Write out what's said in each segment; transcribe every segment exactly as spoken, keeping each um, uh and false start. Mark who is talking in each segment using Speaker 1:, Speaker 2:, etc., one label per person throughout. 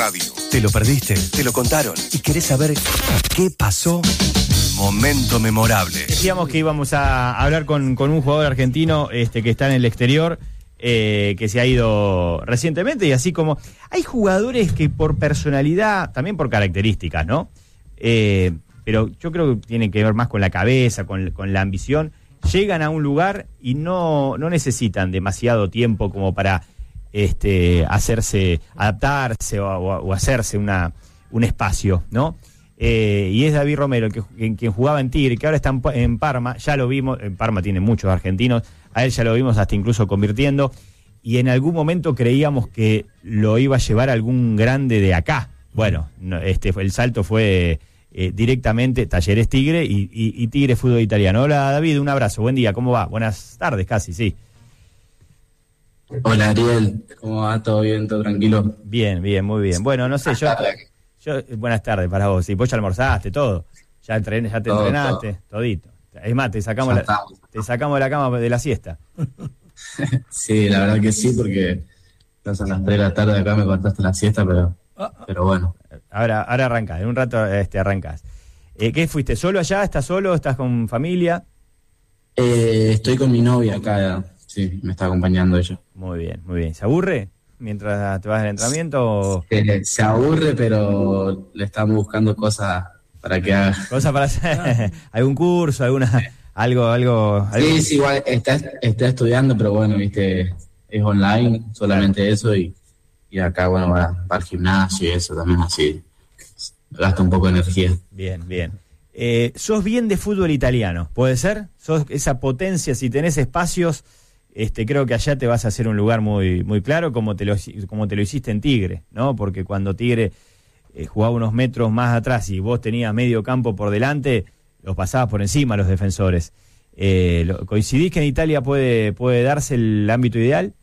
Speaker 1: radio. ¿Te lo perdiste? ¿Te lo contaron? ¿Y querés saber qué pasó? Momento memorable.
Speaker 2: Decíamos que íbamos a hablar con, con un jugador argentino este, que está en el exterior, eh, que se ha ido recientemente, y así como hay jugadores que por personalidad, también por características, ¿no? Eh, pero yo creo que tiene que ver más con la cabeza, con, con la ambición. Llegan a un lugar y no, no necesitan demasiado tiempo como para este, hacerse, adaptarse o, o, o hacerse una, un espacio, ¿no? Eh, y es David Romero, que, que, quien jugaba en Tigre, que ahora está en, en Parma. Ya lo vimos, en Parma tiene muchos argentinos, a él ya lo vimos hasta incluso convirtiendo, y en algún momento creíamos que lo iba a llevar algún grande de acá. Bueno, no, este el salto fue eh, directamente Talleres Tigre y, y, y Tigre Fútbol Italiano. Hola David, un abrazo, buen día, ¿cómo va? Buenas tardes casi, sí.
Speaker 3: Hola Ariel, ¿cómo va? ¿Todo bien? ¿Todo tranquilo?
Speaker 2: Bien, bien, muy bien. Bueno, no sé, yo... yo buenas tardes para vos, y vos ya almorzaste, todo. Ya, entren, ya te todo, entrenaste, todo. Todito. Es más, te sacamos, la, te sacamos de la cama de la siesta.
Speaker 3: Sí, la verdad que sí, porque no son las tres de la tarde acá, me cortaste la siesta, pero, pero bueno.
Speaker 2: Ahora, ahora arrancás, en un rato este, arrancás. Eh, ¿Qué fuiste? ¿Solo allá? ¿Estás solo? ¿Estás con familia?
Speaker 3: Eh, estoy con mi novia acá, sí, me está acompañando ella.
Speaker 2: Muy bien, muy bien. ¿Se aburre mientras te vas al entrenamiento? O...
Speaker 3: Eh, se aburre, pero le estamos buscando cosas para que haga.
Speaker 2: ¿Cosas para hacer? ¿Algún curso? alguna algo, algo, algo?
Speaker 3: Sí, sí, igual está, está estudiando, pero bueno, viste, es online, solamente claro. Eso, y, y acá, bueno, va, va al gimnasio y eso también, así, gasta un poco de energía.
Speaker 2: Bien, bien. Eh, sos bien de fútbol italiano, ¿puede ser? Sos esa potencia, si tenés espacios... Este, creo que allá te vas a hacer un lugar muy muy claro, como te lo, como te lo hiciste en Tigre, ¿no? Porque cuando Tigre eh, jugaba unos metros más atrás y vos tenías medio campo por delante, los pasabas por encima los defensores. Eh, lo, ¿Coincidís que en Italia puede puede darse el ámbito ideal?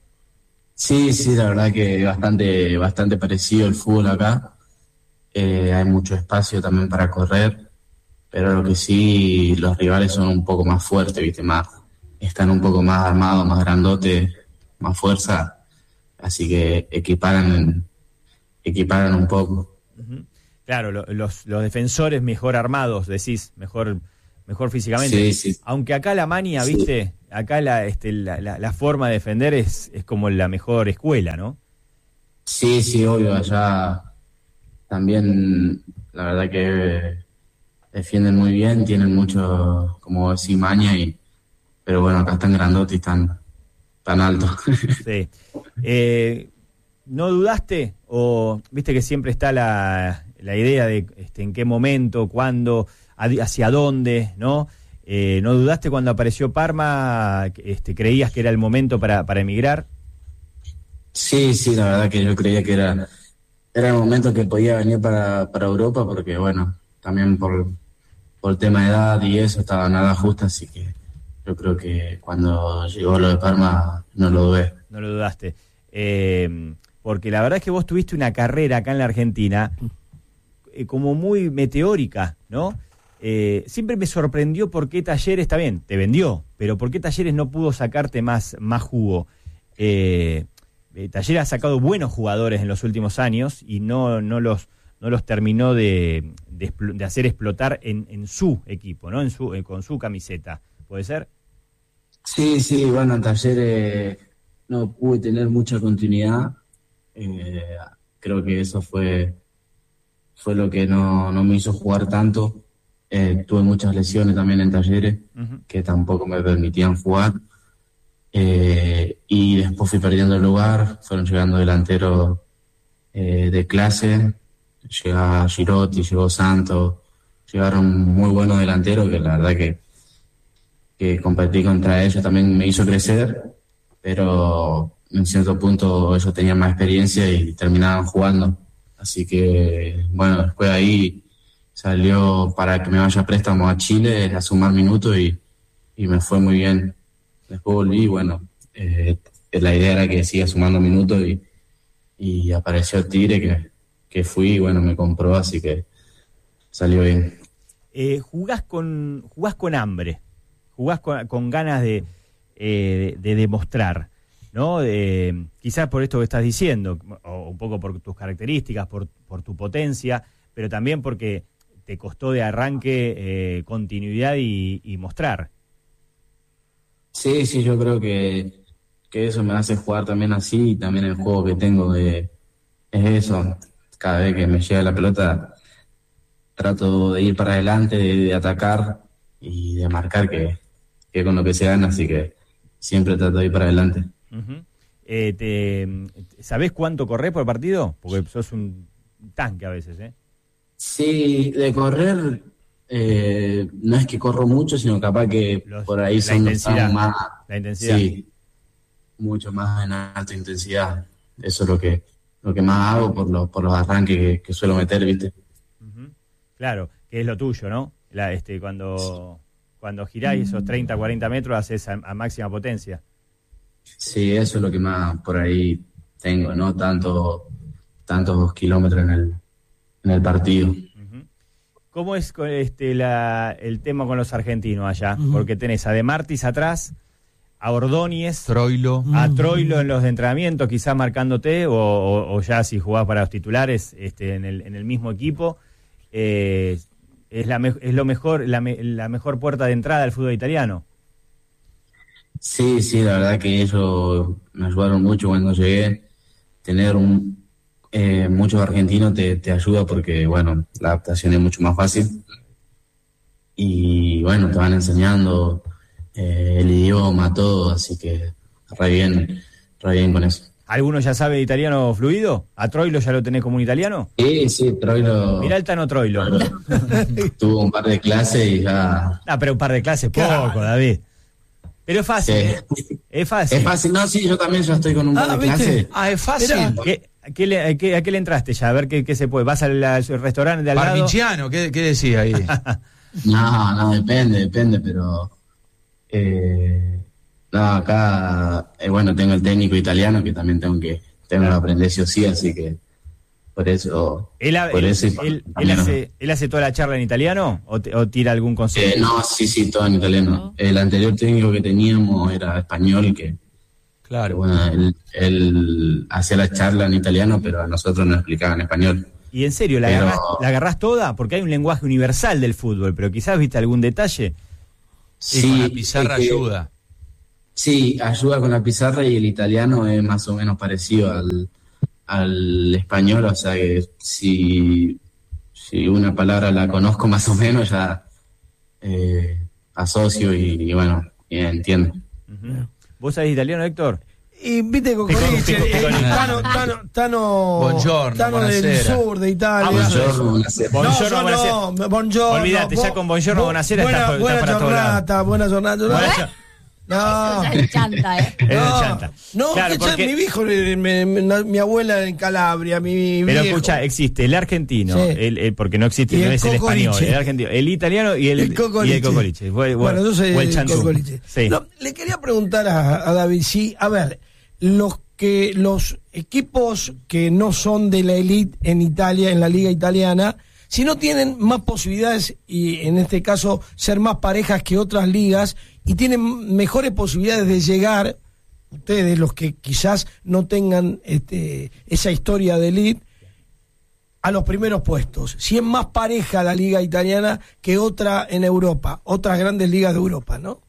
Speaker 3: Sí, sí, la verdad que bastante bastante parecido el fútbol acá. Eh, hay mucho espacio también para correr, pero lo que sí, los rivales son un poco más fuertes, ¿viste? Más están un poco más armados, más grandotes, más fuerza, así que equiparan equiparan un poco.
Speaker 2: Uh-huh. Claro, lo, los, los defensores mejor armados, decís, mejor mejor físicamente.
Speaker 3: Sí, sí.
Speaker 2: Aunque acá la maña, sí. ¿Viste? Acá la, este, la, la, la forma de defender es, es como la mejor escuela, ¿no?
Speaker 3: Sí, sí, obvio, allá también la verdad que defienden muy bien, tienen mucho, como decís, maña y pero bueno, acá están grandotes y están tan altos.
Speaker 2: Sí. Eh, ¿No dudaste? O viste que siempre está la, la idea de este, en qué momento, cuándo, hacia dónde, ¿no? Eh, ¿No dudaste cuando apareció Parma? Este, ¿Creías que era el momento para, para emigrar?
Speaker 3: Sí, sí, la verdad que yo creía que era, era el momento que podía venir para, para Europa, porque bueno, también por, por el tema de edad y eso, estaba nada justo, así que yo creo que cuando llegó lo de Parma no lo dudé.
Speaker 2: No lo dudaste. Eh, porque la verdad es que vos tuviste una carrera acá en la Argentina eh, como muy meteórica, ¿no? Eh, siempre me sorprendió por qué Talleres, está bien, te vendió, pero por qué Talleres no pudo sacarte más, más jugo. Eh, eh, Talleres ha sacado buenos jugadores en los últimos años y no, no, los, no los terminó de, de, de hacer explotar en, en su equipo, ¿no? En su, eh, con su camiseta. ¿Puede ser?
Speaker 3: Sí, sí, bueno, en Talleres no pude tener mucha continuidad. Eh, creo que eso fue fue lo que no, no me hizo jugar tanto. Eh, tuve muchas lesiones también en Talleres, uh-huh. que tampoco me permitían jugar. Eh, y después fui perdiendo el lugar, fueron llegando delanteros eh, de clase. Llegaba Girotti, llegó Santos, llegaron muy buenos delanteros que la verdad que que competí contra ellos también me hizo crecer, pero en cierto punto ellos tenían más experiencia y terminaban jugando. Así que, bueno, después ahí salió para que me vaya a préstamo a Chile a sumar minutos y, y me fue muy bien. Después volví y, bueno, eh, la idea era que siga sumando minutos y, y apareció el Tigre que, que fui y, bueno, me compró, así que salió bien.
Speaker 2: Eh, jugás con, jugás con hambre. Jugás con, con ganas de, eh, de, de demostrar, ¿no? Eh, quizás por esto que estás diciendo, o un poco por tus características, por, por tu potencia, pero también porque te costó de arranque eh, continuidad y, y mostrar.
Speaker 3: Sí, sí, yo creo que, que eso me hace jugar también así, y también el juego que tengo de, es eso. Cada vez que me llega la pelota, trato de ir para adelante, de, de atacar y de marcar, que, que con lo que se gana, así que siempre trato de ir para adelante.
Speaker 2: Uh-huh. eh, te, ¿Sabés cuánto corres por partido? Porque sos un tanque a veces, ¿eh?
Speaker 3: Sí, de correr, eh, no es que corro mucho, sino capaz que Los, por ahí son
Speaker 2: la intensidad,
Speaker 3: más...
Speaker 2: La intensidad.
Speaker 3: Sí, mucho más en alta intensidad. Eso es lo que lo que más hago por los, por los arranques que, que suelo meter, ¿viste?
Speaker 2: Uh-huh. Claro, que es lo tuyo, ¿no? La, este, cuando, cuando giráis esos treinta, cuarenta metros, haces a, a máxima potencia.
Speaker 3: Sí, eso es lo que más por ahí tengo, ¿no? Tanto, tantos kilómetros en el, en el partido.
Speaker 2: Uh-huh. ¿Cómo es este, la, el tema con los argentinos allá?
Speaker 4: Uh-huh.
Speaker 2: Porque tenés a De Martis atrás, a Ordóñez,
Speaker 5: Troilo.
Speaker 2: a Troilo en los entrenamientos, quizás marcándote, o, o, o ya si jugás para los titulares este, en, el, en el mismo equipo. Eh, es, la me, es lo mejor, la, me, la mejor puerta de entrada al fútbol italiano.
Speaker 3: Sí, sí, la verdad que ellos me ayudaron mucho cuando llegué. Tener un, eh, muchos argentinos te, te ayuda porque, bueno, la adaptación es mucho más fácil. Y bueno, te van enseñando eh, el idioma, todo, así que re bien, re bien con eso.
Speaker 2: ¿Alguno ya sabe italiano fluido? ¿A Troilo ya lo tenés como un italiano?
Speaker 3: Sí, sí, Troilo.
Speaker 2: Mirá el Tano Troilo.
Speaker 3: Tuvo un par de clases y ya...
Speaker 2: Ah, pero un par de clases, poco, claro. David. Pero es fácil,
Speaker 3: Sí.
Speaker 2: ¿eh? Es fácil.
Speaker 3: Es fácil, no, sí, yo también ya estoy con un par
Speaker 4: Ah,
Speaker 3: de
Speaker 4: ¿viste?
Speaker 3: clases.
Speaker 5: Ah, es fácil.
Speaker 4: Mirá.
Speaker 2: ¿Qué, a, qué le, a, qué, ¿A qué le entraste ya? A ver qué, qué se puede. ¿Vas al, al restaurante de al lado?
Speaker 5: Parmigiano, ¿qué, qué decía ahí?
Speaker 3: No, no, depende, depende, pero... Eh, no, acá, eh, bueno, tengo el técnico italiano que también tengo que tengo que aprender sí o sí, así que por eso...
Speaker 2: ¿Él,
Speaker 3: por
Speaker 2: él,
Speaker 3: eso y
Speaker 2: él,
Speaker 3: también,
Speaker 2: él, hace, ¿Él hace toda la charla en italiano o, te, o tira algún consejo?
Speaker 3: eh, no, sí, sí, todo en italiano. El anterior técnico que teníamos era español, que, que,
Speaker 5: Claro.
Speaker 3: bueno, él, él hacía la charla en italiano, pero a nosotros nos explicaba en español.
Speaker 2: Y en serio, ¿la,
Speaker 3: Pero-
Speaker 2: agarrás, ¿la agarrás toda? Porque hay un lenguaje universal del fútbol, pero quizás viste algún detalle.
Speaker 5: Y con la pizarra
Speaker 3: es que-
Speaker 5: ayuda.
Speaker 3: Sí, ayuda con la pizarra y el italiano es más o menos parecido al, al español, o sea que si, si una palabra la conozco más o menos ya eh, asocio y, y bueno, y entiendo.
Speaker 2: Uh-huh. ¿Vos sabés italiano, Héctor?
Speaker 4: Y viste Cocoliche,
Speaker 2: Pico- pico-
Speaker 4: eh,
Speaker 2: pico-
Speaker 4: Tano, Tano, Tano,
Speaker 5: Buongiorno,
Speaker 4: Tano del
Speaker 5: buonasera.
Speaker 4: sur de Italia.
Speaker 2: Ah, buongiorno.
Speaker 3: Yo, buonasera.
Speaker 2: Buongiorno,
Speaker 4: no,
Speaker 2: buonasera.
Speaker 4: no, buongiorno.
Speaker 2: Olvídate, ya con buongiorno,
Speaker 4: Bu-
Speaker 2: buonasera
Speaker 4: buena,
Speaker 2: está- está
Speaker 4: buena
Speaker 2: para todos
Speaker 4: jornada, buena jornada.
Speaker 2: Buena-
Speaker 4: No,
Speaker 6: Eso ya es chanta, ¿eh?
Speaker 2: Es de
Speaker 4: no,
Speaker 2: chanta.
Speaker 4: no,
Speaker 2: Claro,
Speaker 4: que ya
Speaker 2: porque-
Speaker 4: mi viejo, me- me- me- mi abuela en Calabria, mi
Speaker 2: Pero
Speaker 4: viejo.
Speaker 2: escucha, existe el argentino,
Speaker 4: Sí.
Speaker 2: el, el- porque no existe,
Speaker 4: Y
Speaker 2: no
Speaker 4: el
Speaker 2: es el español,
Speaker 4: cocoliche.
Speaker 2: el argentino, el italiano y el,
Speaker 4: El cocoliche.
Speaker 2: y el cocoliche. O el-
Speaker 4: Bueno, yo soy
Speaker 2: o el
Speaker 4: el
Speaker 2: chansú.
Speaker 4: cocoliche.
Speaker 2: Sí.
Speaker 4: No, le quería preguntar a, a David, sí, a ver, los que los equipos que no son de la elite en Italia, en la liga italiana, si no tienen más posibilidades y en este caso ser más parejas que otras ligas y tienen mejores posibilidades de llegar, ustedes los que quizás no tengan este, esa historia de elite, a los primeros puestos. Si es más pareja la liga italiana que otra en Europa, otras grandes ligas de Europa, ¿no?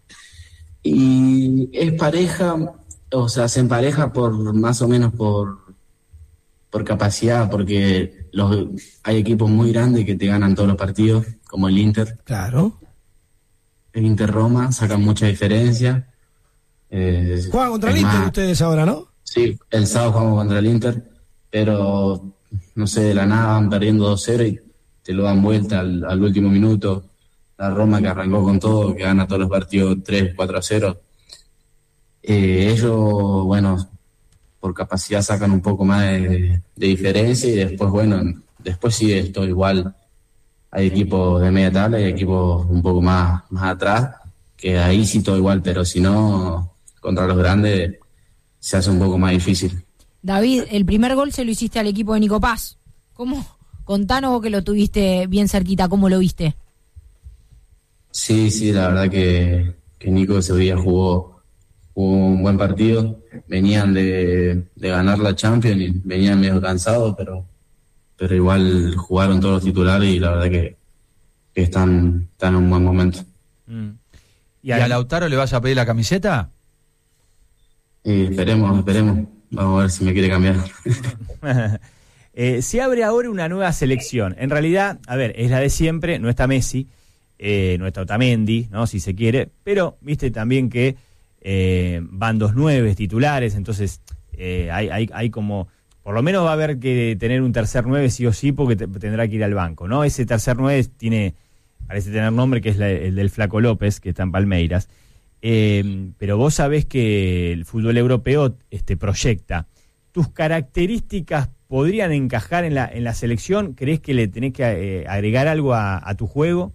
Speaker 3: Y es pareja, o sea, se empareja por más o menos por, por capacidad, porque los, hay equipos muy grandes que te ganan todos los partidos, como el Inter.
Speaker 4: Claro.
Speaker 3: El Inter Roma sacan mucha diferencia. Eh,
Speaker 4: Juegan contra el
Speaker 3: es
Speaker 4: Inter
Speaker 3: más-
Speaker 4: ustedes ahora, ¿no?
Speaker 3: Sí, el sábado jugamos contra el Inter, pero no sé, de la nada van perdiendo dos cero y te lo dan vuelta al, al último minuto. La Roma que arrancó con todo, que gana todos los partidos tres, cuatro a cero. Eh, ellos, bueno, por capacidad sacan un poco más de, de diferencia y después, bueno, después sí esto igual. Hay equipos de media tabla y equipos un poco más, más atrás, que ahí sí todo igual, pero si no, contra los grandes se hace un poco más difícil.
Speaker 6: David, el primer gol se lo hiciste al equipo de Nico Paz. ¿Cómo? Contanos vos que lo tuviste bien cerquita, ¿cómo lo viste?
Speaker 3: Sí, sí, la verdad que, que Nico ese día jugó jugó un buen partido, venían de, de ganar la Champions y venían medio cansados, pero, pero igual jugaron todos los titulares y la verdad que, que están, están en un buen momento.
Speaker 5: Mm. ¿Y a Lautaro le vas a pedir la camiseta?
Speaker 3: Y esperemos, esperemos. Vamos a ver si me quiere cambiar.
Speaker 2: eh, se abre ahora una nueva selección. En realidad, a ver, es la de siempre, no está Messi, eh, no está Otamendi, ¿no? Si se quiere, pero viste también que eh, van dos nueves titulares, entonces eh, hay, hay, hay como, por lo menos va a haber que tener un tercer nueve sí o sí, porque te, tendrá que ir al banco, ¿no? Ese tercer nueve tiene, parece tener nombre, que es la, el del Flaco López, que está en Palmeiras. Eh, pero vos sabés que el fútbol europeo este, proyecta. ¿Tus características podrían encajar en la, en la selección? ¿Crees que le tenés que eh, agregar algo a, a tu juego?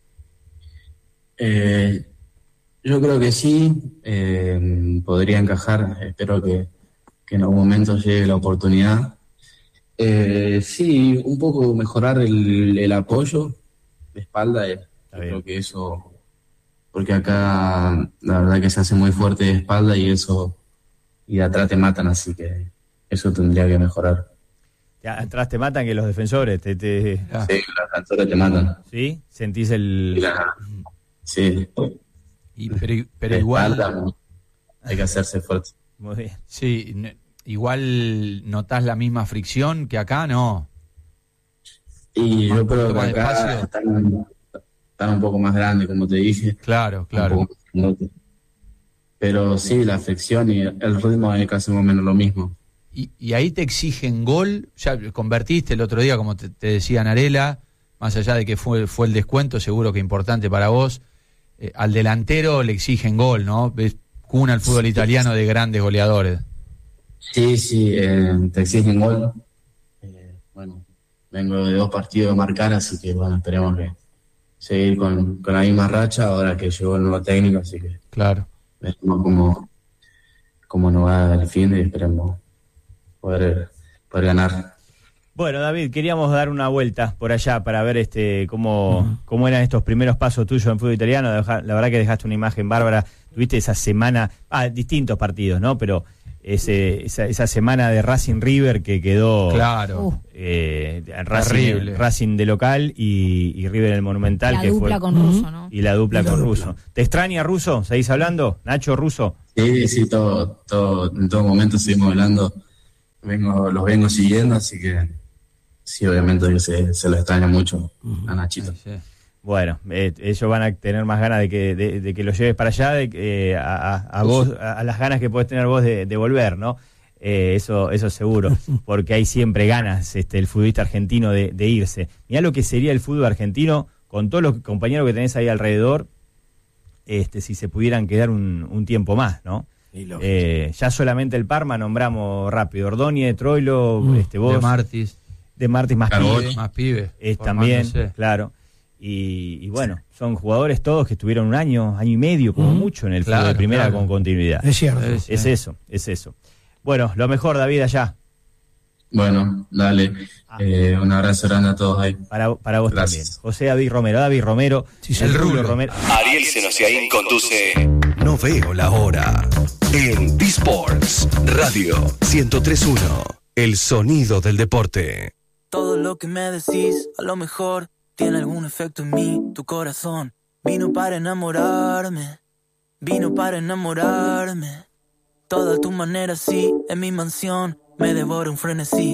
Speaker 3: Eh, yo creo que sí, eh, podría encajar. Espero que, que en algún momento llegue la oportunidad. Eh, sí, un poco mejorar el, el apoyo de espalda. Eh, creo que eso... porque acá la verdad que se hace muy fuerte de espalda y eso, y de atrás te matan, así que eso tendría que mejorar.
Speaker 2: Ya, atrás te matan que los defensores, te, te...
Speaker 3: Ah. Sí, los defensores te matan.
Speaker 2: ¿Sí? ¿Sentís el...?
Speaker 3: La... Sí.
Speaker 5: Y, pero pero igual...
Speaker 3: Espalda, hay que hacerse fuerte.
Speaker 2: Muy bien.
Speaker 5: Sí, igual notás la misma fricción que acá, ¿no?
Speaker 3: Y yo creo que acá están... están un poco más grandes, como te dije.
Speaker 5: Claro, claro.
Speaker 3: Pero sí, la fricción y el ritmo es casi más o menos lo mismo.
Speaker 5: Y, y ahí te exigen gol, ya convertiste el otro día, como te, te decía Narela, más allá de que fue, fue el descuento, seguro que importante para vos, eh, al delantero le exigen gol, ¿no? Ves cuna el fútbol italiano de grandes goleadores.
Speaker 3: Sí, sí, eh, te exigen gol. Eh, bueno, vengo de dos partidos de marcar, así que bueno, esperemos que seguir con, con la misma racha ahora que llegó el nuevo técnico, así que
Speaker 5: claro,
Speaker 3: veremos cómo, cómo nos va el fin y esperemos poder, poder ganar.
Speaker 2: Bueno, David, queríamos dar una vuelta por allá para ver este cómo, uh-huh. cómo eran estos primeros pasos tuyos en fútbol italiano. La verdad que dejaste una imagen bárbara. Tuviste esa semana, ah, distintos partidos, ¿no? Pero ese, esa, esa semana de Racing River que quedó
Speaker 5: claro
Speaker 2: eh, Racing, Racing de local y, y River en el Monumental,
Speaker 6: la
Speaker 2: que
Speaker 6: dupla
Speaker 2: fue
Speaker 6: con Russo, ¿no?
Speaker 2: Y la dupla
Speaker 3: y la
Speaker 2: con
Speaker 3: dupla.
Speaker 2: Russo. ¿Te extraña Russo? ¿Seguís hablando? Nacho Russo.
Speaker 3: Sí, sí, todo, todo, en todo momento seguimos hablando. Vengo, los vengo siguiendo, así que sí, obviamente yo se, se lo extraña mucho a Nachito.
Speaker 5: Sí, sí.
Speaker 2: Bueno, eh, ellos van a tener más ganas de que de, de que lo lleves para allá, de, eh, a, a vos, a, a las ganas que podés tener vos de, de volver, ¿no? Eh, eso eso seguro, porque hay siempre ganas este el futbolista argentino de, de irse. Mirá lo que sería el fútbol argentino con todos los compañeros que tenés ahí alrededor, este si se pudieran quedar un, un tiempo más, ¿no? Eh, ya solamente el Parma nombramos rápido, Ordóñez, Troilo, mm, este vos,
Speaker 5: de Martis,
Speaker 2: de Martis más pibe,
Speaker 5: más pibe,
Speaker 2: es también, claro. Y, y bueno, son jugadores todos que estuvieron un año, año y medio, como mm. mucho, en el
Speaker 5: claro,
Speaker 2: fútbol de primera
Speaker 5: claro.
Speaker 2: con continuidad.
Speaker 4: Es cierto.
Speaker 2: Es, es eso, es eso. Bueno, lo mejor, David, allá.
Speaker 3: Bueno, dale. Eh, un abrazo grande a todos ahí.
Speaker 2: Para, para vos
Speaker 3: Gracias.
Speaker 2: también. José David Romero, David Romero,
Speaker 4: Sí,
Speaker 2: el
Speaker 4: sí,
Speaker 2: Rulo Romero.
Speaker 1: Ariel Senosiaín conduce No veo la hora en B-Sports Radio ciento tres punto uno. El sonido del deporte.
Speaker 7: Todo lo que me decís, a lo mejor tiene algún efecto en mí. Tu corazón vino para enamorarme, vino para enamorarme. Toda tu manera, sí, en mi mansión me devora un frenesí.